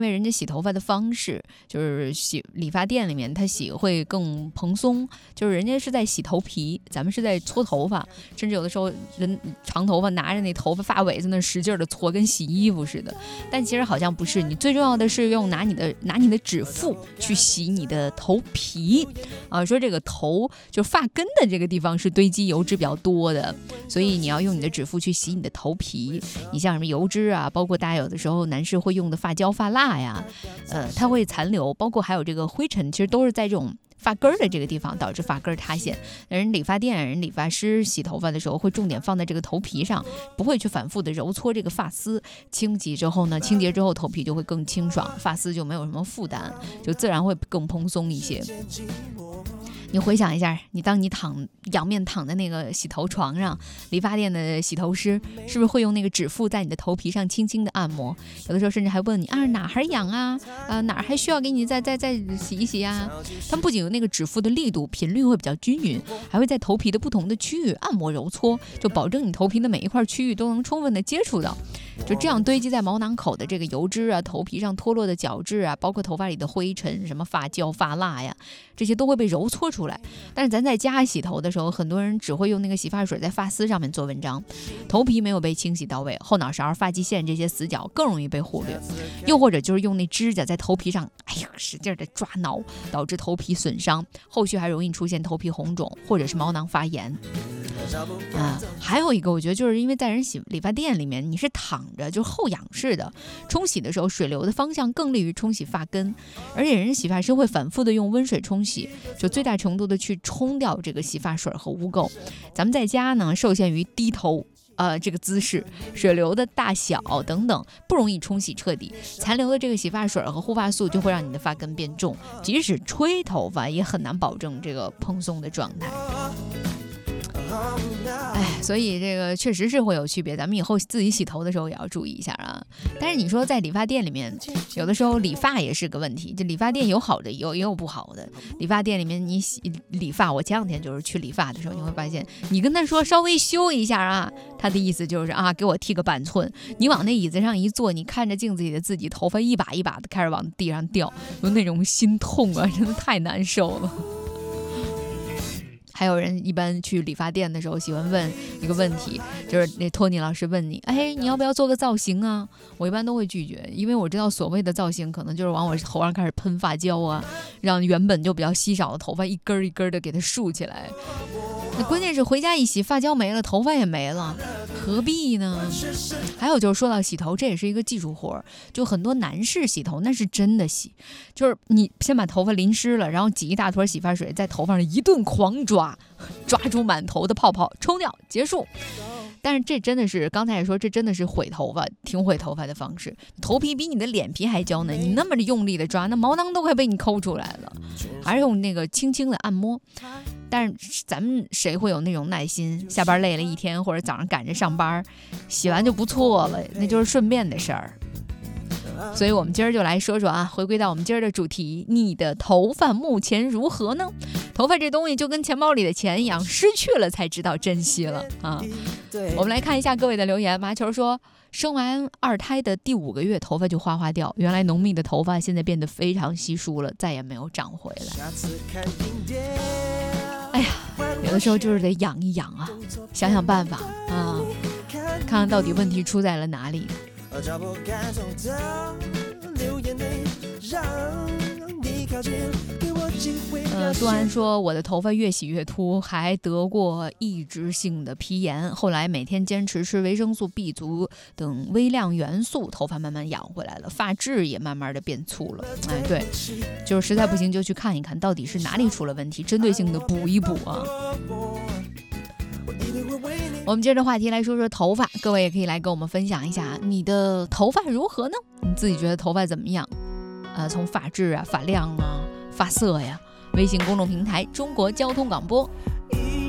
因为人家洗头发的方式就是理发店里面他洗会更蓬松，就是人家是在洗头皮，咱们是在搓头发，甚至有的时候人长头发拿着那头发发尾在那使劲的搓，跟洗衣服似的。但其实好像不是，你最重要的是拿你的指腹去洗你的头皮啊。说这个头就发根的这个地方是堆积油脂比较多的，所以你要用你的指腹去洗你的头皮。你像什么油脂啊，包括大家有的时候男士会用的发胶发蜡呀，它会残留，包括还有这个灰尘，其实都是在这种发根的这个地方导致发根塌陷。人理发店人理发师洗头发的时候会重点放在这个头皮上，不会去反复的揉搓这个发丝。清洁之后头皮就会更清爽，发丝就没有什么负担，就自然会更蓬松一些。你回想一下，当你仰面躺在那个洗头床上，理发店的洗头师是不是会用那个指腹在你的头皮上轻轻的按摩？有的时候甚至还问你哪还痒啊，哪儿还需要给你再洗一洗啊？他们不仅有那个指腹的力度频率会比较均匀，还会在头皮的不同的区域按摩揉搓，就保证你头皮的每一块区域都能充分的接触到。就这样堆积在毛囊口的这个油脂啊，头皮上脱落的角质啊，包括头发里的灰尘，什么发胶发蜡呀，这些都会被揉搓出来。但是咱在家洗头的时候，很多人只会用那个洗发水在发丝上面做文章，头皮没有被清洗到位，后脑勺、发际线这些死角更容易被忽略。又或者就是用那指甲在头皮上使劲的抓挠，导致头皮损伤，后续还容易出现头皮红肿或者是毛囊发炎。还有一个我觉得就是因为在人理发店里面你是躺着，就后仰式的冲洗的时候，水流的方向更利于冲洗发根，而且人家洗发师会反复的用温水冲洗，就最大程度的去冲掉这个洗发水和污垢。咱们在家呢受限于低头这个姿势，水流的大小等等不容易冲洗彻底，残留的这个洗发水和护发素就会让你的发根变重，即使吹头发也很难保证这个蓬松的状态。所以这个确实是会有区别，咱们以后自己洗头的时候也要注意一下啊。但是你说在理发店里面，有的时候理发也是个问题，这理发店有好的也有不好的。理发店里面你理发，我前两天就是去理发的时候，你会发现你跟他说稍微修一下啊，他的意思就是给我剃个半寸。你往那椅子上一坐，你看着镜子里的自己，头发一把一把的开始往地上掉，有那种心痛啊，真的太难受了。还有人一般去理发店的时候喜欢问一个问题，就是那托尼老师问你，你要不要做个造型啊？我一般都会拒绝，因为我知道所谓的造型可能就是往我头上开始喷发胶啊，让原本就比较稀少的头发一根一根的给它竖起来。那关键是回家一洗，发胶没了，头发也没了，何必呢？还有就是说到洗头，这也是一个技术活，就很多男士洗头那是真的洗，就是你先把头发淋湿了，然后挤一大坨洗发水在头发上一顿狂抓出满头的泡泡，冲掉结束。但是这真的是刚才也说，这真的是毁头发，挺毁头发的方式。头皮比你的脸皮还娇嫩，你那么用力的抓，那毛囊都快被你抠出来了。还是用那个轻轻的按摩。但是咱们谁会有那种耐心，下班累了一天，或者早上赶着上班，洗完就不错了，那就是顺便的事儿。所以我们今儿就来说说回归到我们今儿的主题，你的头发目前如何呢？头发这东西就跟钱包里的钱一样，失去了才知道珍惜了啊！我们来看一下各位的留言。麻球说，生完2胎的第5个月，头发就哗掉，原来浓密的头发现在变得非常稀疏了，再也没有长回来。有的时候就是得养一养啊，想想办法啊，看看到底问题出在了哪里。杜安说，我的头发越洗越秃，还得过抑制性的皮炎，后来每天坚持吃维生素 B 族等微量元素，头发慢慢养回来了，发质也慢慢的变粗了。对，就是实在不行就去看一看到底是哪里出了问题，针对性的补一补啊。我们接着话题来说说头发，各位也可以来跟我们分享一下你的头发如何呢？你自己觉得头发怎么样？从发质啊、发量啊、发色呀，微信公众平台中国交通广播